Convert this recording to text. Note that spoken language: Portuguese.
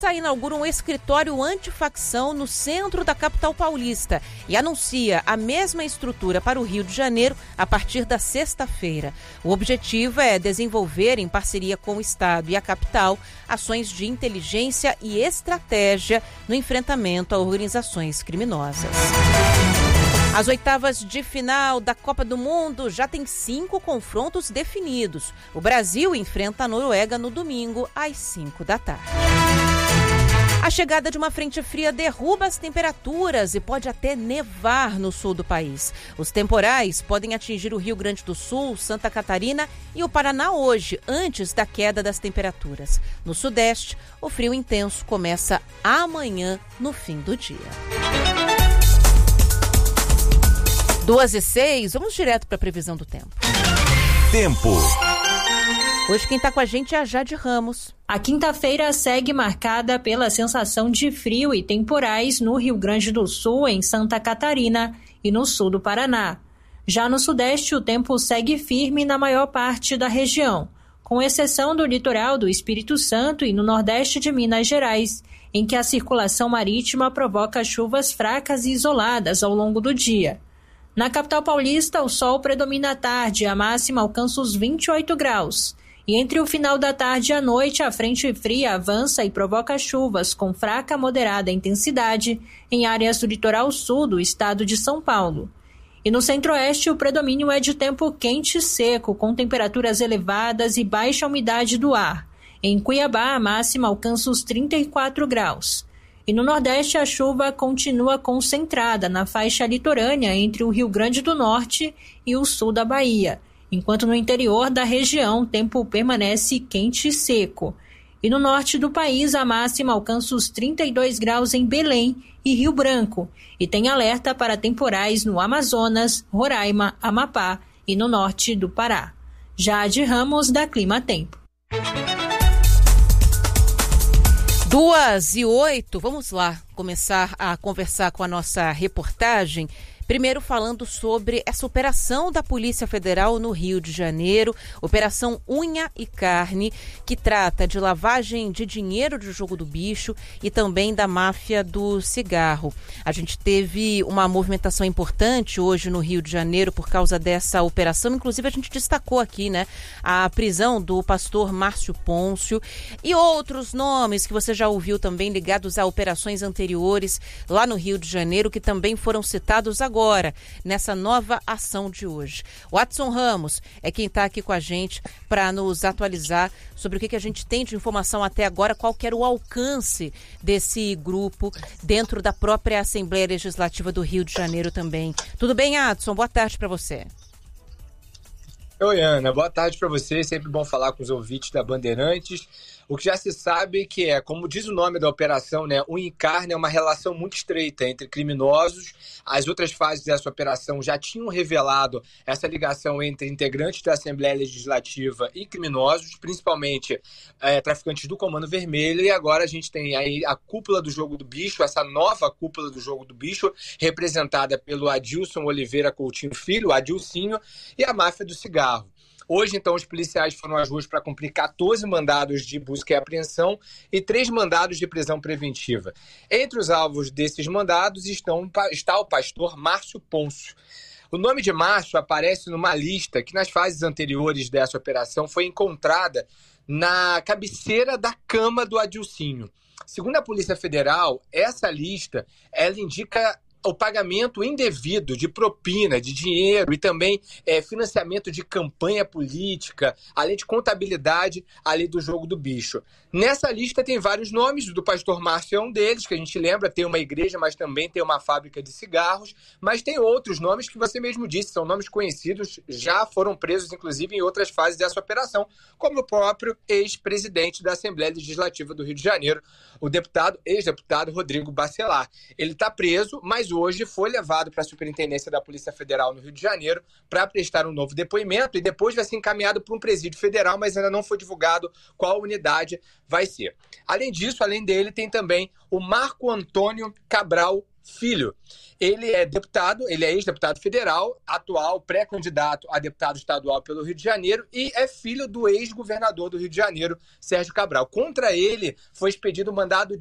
inaugura um escritório antifacção no centro da capital paulista e anuncia a mesma estrutura para o Rio de Janeiro a partir da sexta-feira. O objetivo é desenvolver, em parceria com o Estado e a capital, ações de inteligência e estratégia no enfrentamento a organizações criminosas. As oitavas de final da Copa do Mundo já tem 5 confrontos definidos. O Brasil enfrenta a Noruega no domingo, às 5 da tarde. A chegada de uma frente fria derruba as temperaturas e pode até nevar no sul do país. Os temporais podem atingir o Rio Grande do Sul, Santa Catarina e o Paraná hoje, antes da queda das temperaturas. No sudeste, o frio intenso começa amanhã, no fim do dia. 2h06, vamos direto para a previsão do tempo. Tempo. Hoje quem está com a gente é a Jade Ramos. A quinta-feira segue marcada pela sensação de frio e temporais no Rio Grande do Sul, em Santa Catarina e no sul do Paraná. Já no sudeste, o tempo segue firme na maior parte da região, com exceção do litoral do Espírito Santo e no nordeste de Minas Gerais, em que a circulação marítima provoca chuvas fracas e isoladas ao longo do dia. Na capital paulista, o sol predomina à tarde, a máxima alcança os 28 graus. E entre o final da tarde e a noite, a frente fria avança e provoca chuvas com fraca a moderada intensidade em áreas do litoral sul do estado de São Paulo. E no centro-oeste, o predomínio é de tempo quente e seco, com temperaturas elevadas e baixa umidade do ar. Em Cuiabá, a máxima alcança os 34 graus. E no Nordeste, a chuva continua concentrada na faixa litorânea entre o Rio Grande do Norte e o sul da Bahia, enquanto no interior da região o tempo permanece quente e seco. E no norte do país, a máxima alcança os 32 graus em Belém e Rio Branco, e tem alerta para temporais no Amazonas, Roraima, Amapá e no norte do Pará. Jade Ramos, da Clima Tempo. 2h08, vamos lá começar a conversar com a nossa reportagem. Primeiro falando sobre essa operação da Polícia Federal no Rio de Janeiro, Operação Unha e Carne, que trata de lavagem de dinheiro do jogo do bicho e também da máfia do cigarro. A gente teve uma movimentação importante hoje no Rio de Janeiro por causa dessa operação, inclusive a gente destacou aqui, né, a prisão do pastor Márcio Pôncio e outros nomes que você já ouviu também ligados a operações anteriores lá no Rio de Janeiro, que também foram citados agora nessa nova ação de hoje. O Watson Ramos é quem está aqui com a gente para nos atualizar sobre o que a gente tem de informação até agora, qual que era o alcance desse grupo dentro da própria Assembleia Legislativa do Rio de Janeiro também. Tudo bem, Watson? Boa tarde para você. Oi, Ana. Boa tarde para você. Sempre bom falar com os ouvintes da Bandeirantes. O que já se sabe que é, como diz o nome da operação, né, Unha e Carne é uma relação muito estreita entre criminosos. As outras fases dessa operação já tinham revelado essa ligação entre integrantes da Assembleia Legislativa e criminosos, principalmente traficantes do Comando Vermelho. E agora a gente tem aí a cúpula do Jogo do Bicho, essa nova cúpula do Jogo do Bicho, representada pelo Adilson Oliveira Coutinho Filho, o Adilcinho, e a máfia do cigarro. Hoje, então, os policiais foram às ruas para cumprir 14 mandados de busca e apreensão e 3 mandados de prisão preventiva. Entre os alvos desses mandados está o pastor Márcio Pôncio. O nome de Márcio aparece numa lista que, nas fases anteriores dessa operação, foi encontrada na cabeceira da cama do Adilcinho. Segundo a Polícia Federal, essa lista ela indica o pagamento indevido de propina, de dinheiro e também financiamento de campanha política, além de contabilidade ali do Jogo do Bicho. Nessa lista tem vários nomes, o do pastor Márcio é um deles, que a gente lembra, tem uma igreja, mas também tem uma fábrica de cigarros, mas tem outros nomes que você mesmo disse, são nomes conhecidos, já foram presos inclusive em outras fases dessa operação, como o próprio ex-presidente da Assembleia Legislativa do Rio de Janeiro, o ex-deputado Rodrigo Bacelar. Ele está preso, mas hoje foi levado para a Superintendência da Polícia Federal no Rio de Janeiro para prestar um novo depoimento e depois vai ser encaminhado para um presídio federal, mas ainda não foi divulgado qual unidade vai ser. Além disso, além dele, tem também o Marco Antônio Cabral Filho. Ele é deputado, ele é ex-deputado federal, atual pré-candidato a deputado estadual pelo Rio de Janeiro e é filho do ex-governador do Rio de Janeiro, Sérgio Cabral. Contra ele foi expedido um mandado